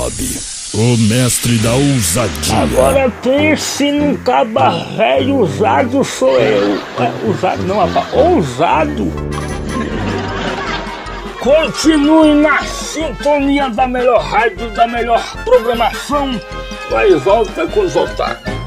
Bob, o mestre da ousadia. Agora pense num caba velho usado, sou eu. Usado não, rapaz, ousado. Continue na sintonia da melhor rádio, da melhor programação. Vai, volta com voltar.